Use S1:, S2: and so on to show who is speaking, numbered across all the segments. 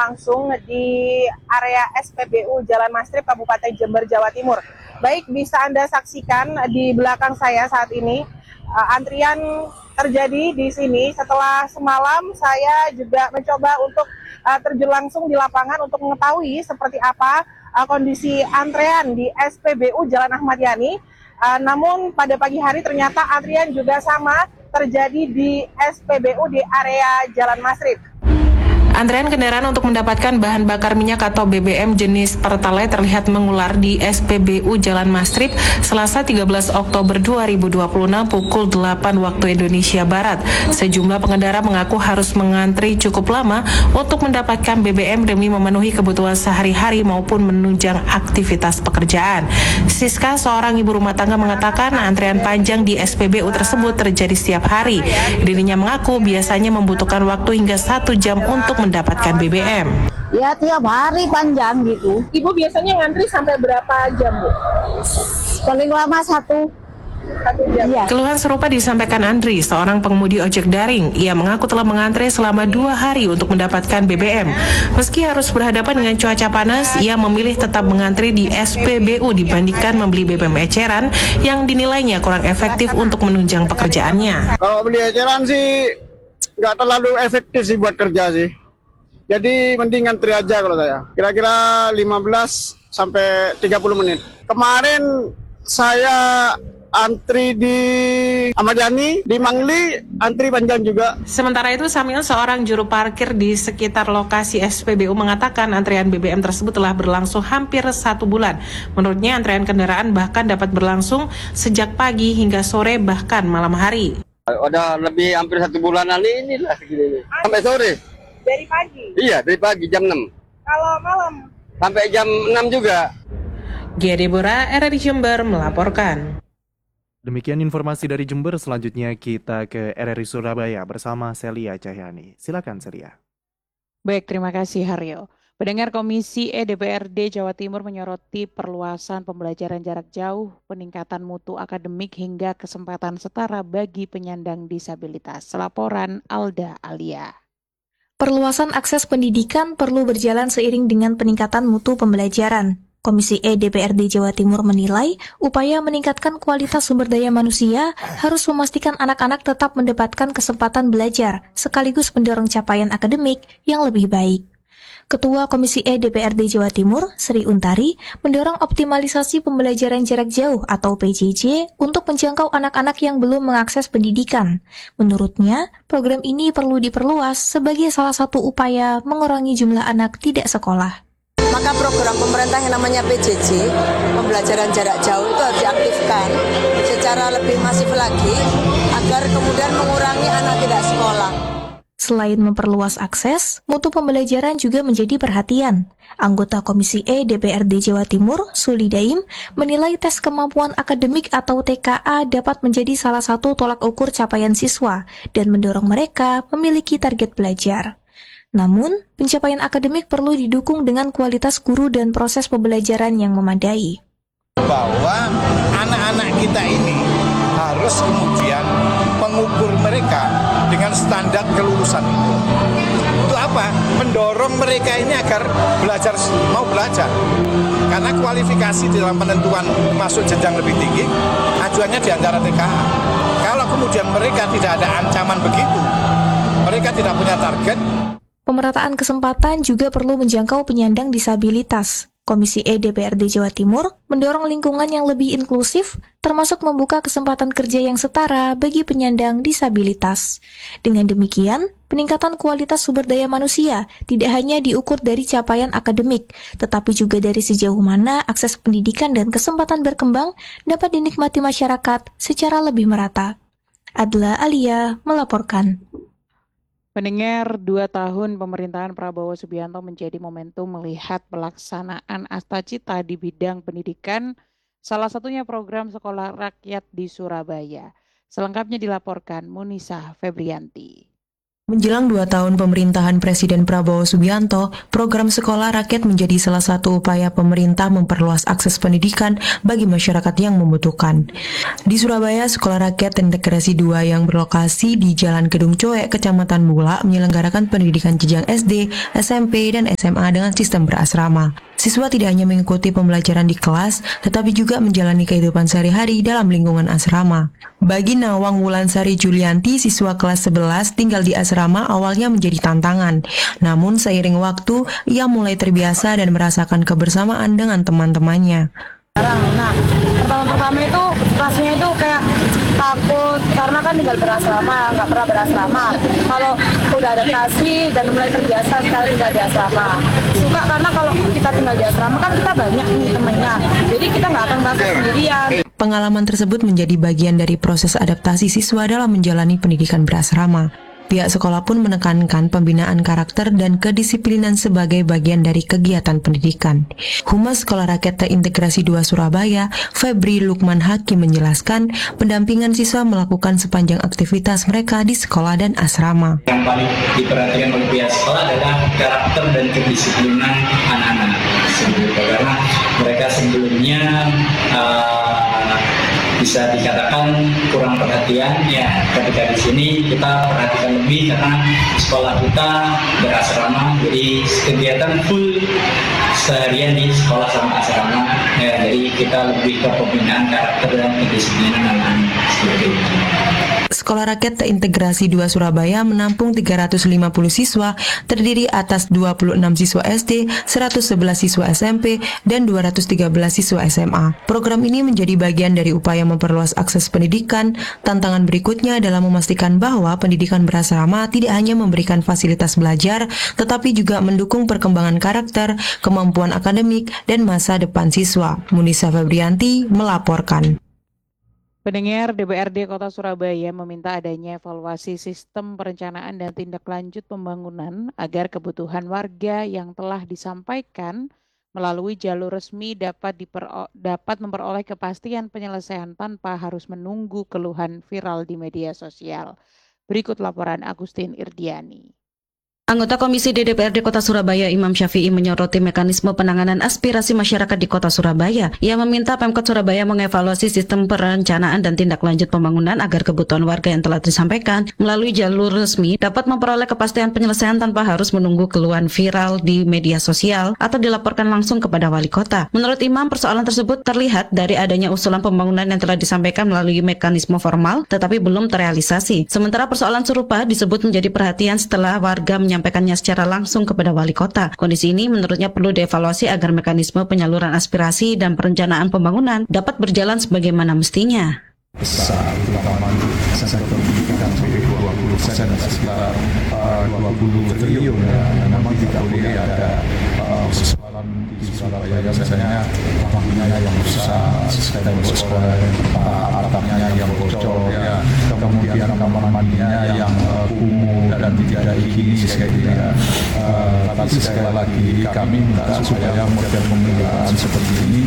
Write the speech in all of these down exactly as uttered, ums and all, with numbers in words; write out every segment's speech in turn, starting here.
S1: berlangsung di area S P B U Jalan Mastrip, Kabupaten Jember, Jawa Timur. Baik, bisa Anda saksikan di belakang saya saat ini, uh, antrian terjadi di sini. Setelah semalam saya juga mencoba untuk uh, terjun langsung di lapangan untuk mengetahui seperti apa uh, kondisi antrean di S P B U Jalan Ahmad Yani. Uh, namun pada pagi hari ternyata antrian juga sama terjadi di S P B U di area Jalan Mastrip.
S2: Antrean kendaraan untuk mendapatkan bahan bakar minyak atau B B M jenis Pertalite terlihat mengular di S P B U Jalan Mastrip Selasa tiga belas Oktober dua ribu dua puluh enam pukul delapan waktu Indonesia Barat. Sejumlah pengendara mengaku harus mengantri cukup lama untuk mendapatkan B B M demi memenuhi kebutuhan sehari-hari maupun menunjang aktivitas pekerjaan. Siska, seorang ibu rumah tangga, mengatakan antrean panjang di S P B U tersebut terjadi setiap hari. Dirinya mengaku biasanya membutuhkan waktu hingga satu jam untuk mendapatkan B B M.
S3: Ya tiap hari panjang gitu.
S1: Ibu biasanya ngantri sampai berapa jam, Bu?
S3: Paling lama satu.
S1: Satu jam.
S3: Iya.
S2: Keluhan serupa disampaikan Andri, seorang pengemudi ojek daring. Ia mengaku telah mengantre selama dua hari untuk mendapatkan B B M. Meski harus berhadapan dengan cuaca panas, ia memilih tetap mengantri di S P B U dibandingkan membeli B B M eceran yang dinilainya kurang efektif untuk menunjang pekerjaannya.
S4: Kalau beli eceran sih nggak terlalu efektif sih buat kerja sih. Jadi mending ngantri aja kalau saya. Kira-kira lima belas sampai tiga puluh menit. Kemarin saya antri di Ahmad Yani, di Mangli, antri panjang juga.
S2: Sementara itu, Samil, seorang juru parkir di sekitar lokasi S P B U, mengatakan antrian B B M tersebut telah berlangsung hampir satu bulan. Menurutnya, antrian kendaraan bahkan dapat berlangsung sejak pagi hingga sore, bahkan malam hari.
S5: Udah lebih hampir satu bulanan ini lah segini. Sampai sore.
S1: Dari pagi?
S5: Iya, dari pagi jam enam.
S1: Kalau malam?
S5: Sampai jam enam juga.
S2: Gia Deborah, R R I Jember melaporkan.
S6: Demikian informasi dari Jember. Selanjutnya kita ke R R I Surabaya bersama Celia Cahyani. Silakan Celia.
S7: Baik, terima kasih Haryo. Pendengar Komisi E D P R D Jawa Timur menyoroti perluasan pembelajaran jarak jauh, peningkatan mutu akademik hingga kesempatan setara bagi penyandang disabilitas. Laporan Alda Alia.
S8: Perluasan akses pendidikan perlu berjalan seiring dengan peningkatan mutu pembelajaran. Komisi E D P R D Jawa Timur menilai upaya meningkatkan kualitas sumber daya manusia harus memastikan anak-anak tetap mendapatkan kesempatan belajar, sekaligus mendorong capaian akademik yang lebih baik. Ketua Komisi E D P R D Jawa Timur, Sri Untari, mendorong optimalisasi pembelajaran jarak jauh atau P J J untuk menjangkau anak-anak yang belum mengakses pendidikan. Menurutnya, program ini perlu diperluas sebagai salah satu upaya mengurangi jumlah anak tidak sekolah.
S9: Maka program pemerintah yang namanya P J J, pembelajaran jarak jauh, itu harus diaktifkan secara lebih masif lagi agar kemudian mengurangi anak tidak sekolah.
S8: Selain memperluas akses, mutu pembelajaran juga menjadi perhatian. Anggota Komisi E D P R D Jawa Timur, Suli Daim, menilai tes kemampuan akademik atau T K A dapat menjadi salah satu tolak ukur capaian siswa dan mendorong mereka memiliki target belajar. Namun, pencapaian akademik perlu didukung dengan kualitas guru dan proses pembelajaran yang memadai.
S10: Bahwa anak-anak kita ini harus kemudian mengukur mereka dengan standar kelulusan itu. Untuk apa? Mendorong mereka ini agar belajar, mau belajar. Karena kualifikasi dalam penentuan masuk jenjang lebih tinggi, ajuannya di antara T K A. Kalau kemudian mereka tidak ada ancaman begitu, mereka tidak punya target.
S8: Pemerataan kesempatan juga perlu menjangkau penyandang disabilitas. Komisi E D P R D Jawa Timur mendorong lingkungan yang lebih inklusif, termasuk membuka kesempatan kerja yang setara bagi penyandang disabilitas. Dengan demikian, peningkatan kualitas sumber daya manusia tidak hanya diukur dari capaian akademik, tetapi juga dari sejauh mana akses pendidikan dan kesempatan berkembang dapat dinikmati masyarakat secara lebih merata. Adla Alia melaporkan.
S7: Pendengar, dua tahun pemerintahan Prabowo Subianto menjadi momentum melihat pelaksanaan Astacita di bidang pendidikan, salah satunya program sekolah rakyat di Surabaya. Selengkapnya dilaporkan Munisa Febrianti.
S11: Menjelang dua tahun pemerintahan Presiden Prabowo Subianto, program Sekolah Rakyat menjadi salah satu upaya pemerintah memperluas akses pendidikan bagi masyarakat yang membutuhkan. Di Surabaya, Sekolah Rakyat Integrasi dua yang berlokasi di Jalan Gedung Coek, Kecamatan Mula, menyelenggarakan pendidikan jenjang S D, S M P, dan S M A dengan sistem berasrama. Siswa tidak hanya mengikuti pembelajaran di kelas, tetapi juga menjalani kehidupan sehari-hari dalam lingkungan asrama. Bagi Nawang Wulansari Julianti, siswa kelas sebelas tinggal di asrama awalnya menjadi tantangan. Namun seiring waktu, ia mulai terbiasa dan merasakan kebersamaan dengan teman-temannya.
S3: Nah, pertama-pertama itu rasanya itu kayak takut karena kan tinggal berasrama, nggak pernah berasrama. Kalau udah adaptasi dan mulai terbiasa sekali tinggal di asrama. Suka karena kalau kita tinggal di asrama kan kita banyak nih temennya, jadi kita nggak akan merasa sendirian.
S11: Pengalaman tersebut menjadi bagian dari proses adaptasi siswa dalam menjalani pendidikan berasrama. Pihak sekolah pun menekankan pembinaan karakter dan kedisiplinan sebagai bagian dari kegiatan pendidikan. Humas Sekolah Rakyat Terintegrasi dua Surabaya, Febri Lukman Hakim menjelaskan, pendampingan siswa melakukan sepanjang aktivitas mereka di sekolah dan asrama.
S12: Yang paling diperhatikan oleh pihak sekolah adalah karakter dan kedisiplinan anak-anak. Karena mereka sebelumnya uh, bisa dikatakan kurang perhatian, ya ketika di sini kita perhatikan lebih karena sekolah kita berasrama, jadi kegiatan full seharian di sekolah sama asrama, ya, jadi kita lebih ke pembinaan karakter dan kedisiplinan anak-anak seperti itu.
S11: Sekolah Rakyat Terintegrasi dua Surabaya menampung tiga ratus lima puluh siswa, terdiri atas dua puluh enam siswa S D, seratus sebelas siswa S M P, dan dua ratus tiga belas siswa S M A. Program ini menjadi bagian dari upaya memperluas akses pendidikan. Tantangan berikutnya adalah memastikan bahwa pendidikan berasrama tidak hanya memberikan fasilitas belajar, tetapi juga mendukung perkembangan karakter, kemampuan akademik, dan masa depan siswa. Munisa Febrianti melaporkan.
S7: Pendengar, D P R D Kota Surabaya meminta adanya evaluasi sistem perencanaan dan tindak lanjut pembangunan agar kebutuhan warga yang telah disampaikan melalui jalur resmi dapat dipero- dapat memperoleh kepastian penyelesaian tanpa harus menunggu keluhan viral di media sosial. Berikut laporan Agustin Irdiani.
S13: Anggota Komisi D D P R D Kota Surabaya Imam Syafi'i menyoroti mekanisme penanganan aspirasi masyarakat di Kota Surabaya. Ia meminta Pemkot Surabaya mengevaluasi sistem perencanaan dan tindak lanjut pembangunan agar kebutuhan warga yang telah disampaikan melalui jalur resmi dapat memperoleh kepastian penyelesaian tanpa harus menunggu keluhan viral di media sosial atau dilaporkan langsung kepada wali kota. Menurut Imam, persoalan tersebut terlihat dari adanya usulan pembangunan yang telah disampaikan melalui mekanisme formal tetapi belum terrealisasi. Sementara persoalan serupa disebut menjadi perhatian setelah warga menyampaikan menyampaikannya secara langsung kepada wali kota. Kondisi ini menurutnya perlu dievaluasi agar mekanisme penyaluran aspirasi dan perencanaan pembangunan dapat berjalan sebagaimana mestinya.
S14: Besar, terutama untuk sektor pendidikan sampai dua puluh persen, sekitar dua puluh triliun ya. Memang tidak boleh ada persoalan di Surabaya biasanya bangunannya yang rusak, tembok sekolah atapnya yang bocor, ya, kemudian kamar mandinya yang kumuh dan tidak higienis kayak gitu ya. Tapi sekali lagi kami minta supaya model pemilihan seperti ini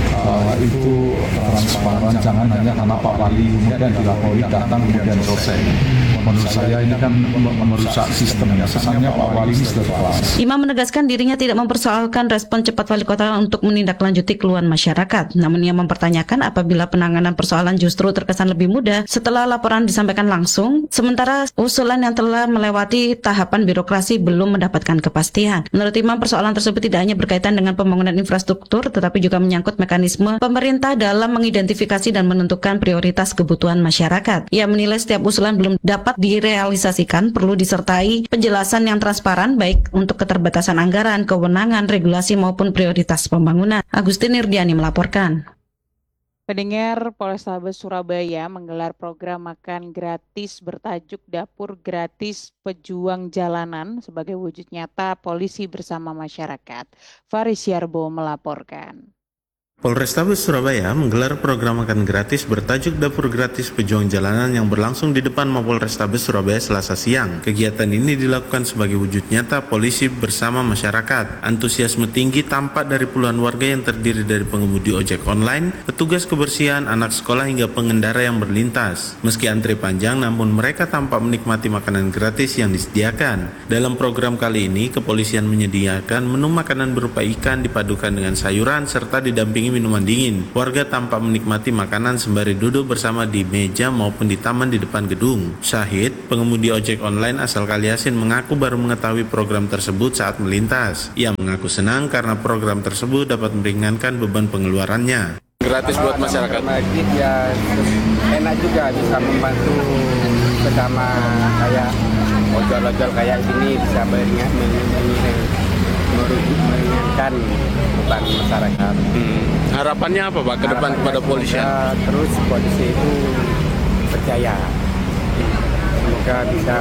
S14: itu transparan, jangan hanya karena Pak Wali kemudian dilapori datang kemudian selesai. Menurut saya ini kan merusak sistem ya. Kesannya Pak Wali ini sudah kelas.
S13: Imam menegaskan dirinya tidak mempersoalkan respon cepat wali kota untuk menindaklanjuti keluhan masyarakat. Namun ia mempertanyakan apabila penanganan persoalan justru terkesan lebih mudah setelah laporan disampaikan langsung, sementara usulan yang telah melewati tahapan birokrasi belum mendapatkan kepastian. Menurut Imam, persoalan tersebut tidak hanya berkaitan dengan pembangunan infrastruktur, tetapi juga menyangkut mekanisme pemerintah dalam mengidentifikasi dan menentukan prioritas kebutuhan masyarakat. Ia menilai setiap usulan belum dapat direalisasikan perlu disertai penjelasan yang transparan baik untuk keterbatasan anggaran, kewenangan, regulasi maupun prioritas pembangunan. Agustin Irdiani melaporkan.
S7: Pendengar, Polrestabes Surabaya menggelar program makan gratis bertajuk Dapur Gratis Pejuang Jalanan sebagai wujud nyata polisi bersama masyarakat. Faris Yarbo melaporkan.
S15: Polrestabes Surabaya menggelar program makan gratis bertajuk Dapur Gratis Pejuang Jalanan yang berlangsung di depan Mapol Restabes Surabaya Selasa siang. Kegiatan ini dilakukan sebagai wujud nyata polisi bersama masyarakat. Antusiasme tinggi tampak dari puluhan warga yang terdiri dari pengemudi ojek online, petugas kebersihan, anak sekolah hingga pengendara yang berlintas. Meski antri panjang, namun mereka tampak menikmati makanan gratis yang disediakan. Dalam program kali ini, kepolisian menyediakan menu makanan berupa ikan dipadukan dengan sayuran serta didampingi minuman dingin. Warga tampak menikmati makanan sembari duduk bersama di meja maupun di taman di depan gedung. Syahid, pengemudi ojek online asal Kaliasin, mengaku baru mengetahui program tersebut saat melintas. Ia mengaku senang karena program tersebut dapat meringankan beban pengeluarannya.
S16: Gratis buat masyarakat. Ya enak juga, bisa membantu sesama kayak ojol-ojol kayak gini, bisa meringankan beban masyarakat.
S15: Hmm. Harapannya apa Pak ke depan kepada polisi?
S16: Terus polisi itu percaya, semoga bisa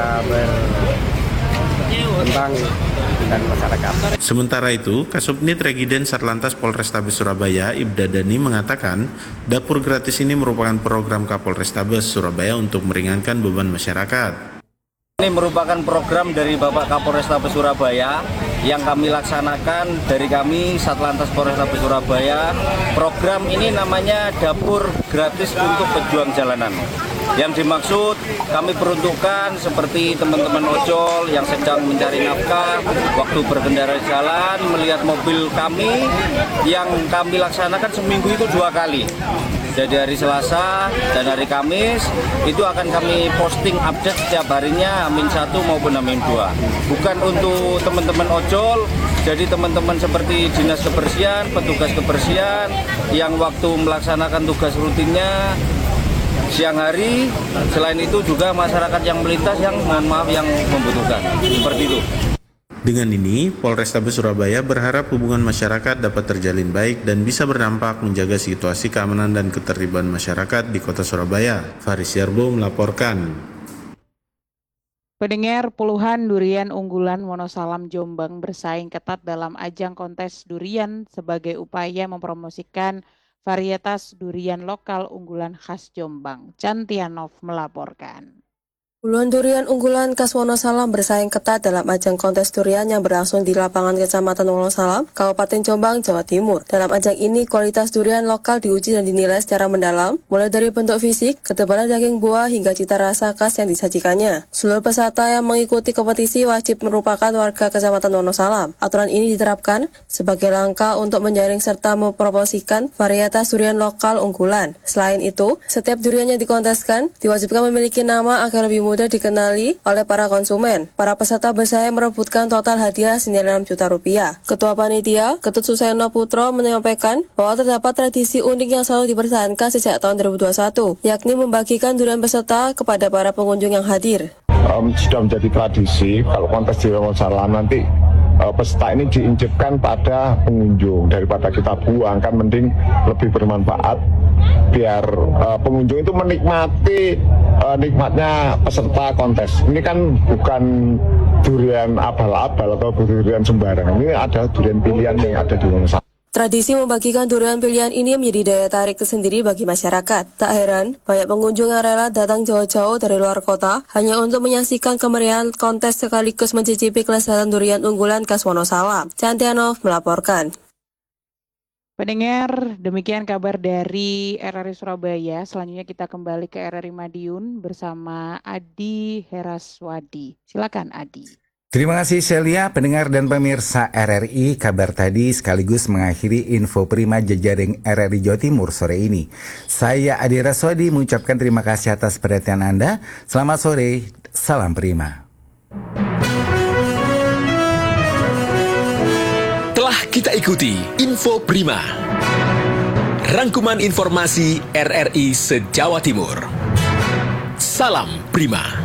S16: berkembang dan masyarakat.
S15: Sementara itu, Kasubnit Regiden Satlantas Polrestabes Surabaya, Ibda Dani, mengatakan dapur gratis ini merupakan program Kapolrestabes Surabaya untuk meringankan beban masyarakat.
S17: Ini merupakan program dari Bapak Kapolrestabes Surabaya yang kami laksanakan dari kami Satlantas Polrestabes Surabaya. Program ini namanya Dapur Gratis untuk Pejuang Jalanan. Yang dimaksud kami peruntukkan seperti teman-teman ojol yang sedang mencari nafkah, waktu berkendara jalan, melihat mobil kami yang kami laksanakan seminggu itu dua kali. Jadi hari Selasa dan hari Kamis itu akan kami posting update setiap harinya, Amin satu maupun Amin dua. Bukan untuk teman-teman ojol, jadi teman-teman seperti dinas kebersihan, petugas kebersihan yang waktu melaksanakan tugas rutinnya siang hari. Selain itu juga masyarakat yang melintas yang mohon maaf yang membutuhkan. Seperti itu.
S15: Dengan ini, Polrestabes Surabaya berharap hubungan masyarakat dapat terjalin baik dan bisa berdampak menjaga situasi keamanan dan ketertiban masyarakat di Kota Surabaya. Faris Yarbo melaporkan.
S7: Pendengar, puluhan durian unggulan Wonosalam Jombang bersaing ketat dalam ajang kontes durian sebagai upaya mempromosikan varietas durian lokal unggulan khas Jombang. Cantianov melaporkan.
S18: Puluhan durian unggulan khas Wonosalam bersaing ketat dalam ajang kontes durian yang berlangsung di lapangan Kecamatan Wonosalam, Kabupaten Jombang, Jawa Timur. Dalam ajang ini, kualitas durian lokal diuji dan dinilai secara mendalam, mulai dari bentuk fisik, ketebalan daging buah, hingga cita rasa khas yang disajikannya. Seluruh peserta yang mengikuti kompetisi wajib merupakan warga Kecamatan Wonosalam. Aturan ini diterapkan sebagai langkah untuk menjaring serta mempromosikan varietas durian lokal unggulan. Selain itu, setiap durian yang dikonteskan diwajibkan memiliki nama agar lebih mudah mudah dikenali oleh para konsumen. Para peserta bersaing merebutkan total hadiah senilai enam juta rupiah. Ketua Panitia, Ketut Suseno Putro, menyampaikan bahwa terdapat tradisi unik yang selalu dipertahankan sejak tahun dua ribu dua puluh satu, yakni membagikan durian peserta kepada para pengunjung yang hadir.
S19: Um, sudah menjadi tradisi kalau kontes di Wonosalam nanti uh, peserta ini diinjekkan pada pengunjung daripada kita buang, kan mending lebih bermanfaat biar uh, pengunjung itu menikmati uh, nikmatnya peserta kontes. Ini kan bukan durian abal-abal atau durian sembarangan, ini ada durian pilihan yang ada di Wonosalam.
S18: Tradisi membagikan durian pilihan ini menjadi daya tarik tersendiri bagi masyarakat. Tak heran, banyak pengunjung yang rela datang jauh-jauh dari luar kota hanya untuk menyaksikan kemeriahan kontes sekaligus mencicipi kelezatan durian unggulan khas Wonosalam. Cantianov melaporkan.
S7: Pendengar, demikian kabar dari R R I Surabaya. Selanjutnya kita kembali ke R R I Madiun bersama Adi Heraswadi. Silakan Adi.
S20: Terima kasih Celia, pendengar dan pemirsa R R I. Kabar tadi sekaligus mengakhiri info prima jejaring R R I Jawa Timur sore ini. Saya Adi Heraswadi mengucapkan terima kasih atas perhatian Anda. Selamat sore, salam prima.
S21: Telah kita ikuti Info Prima, rangkuman informasi R R I se-Jawa Timur. Salam Prima.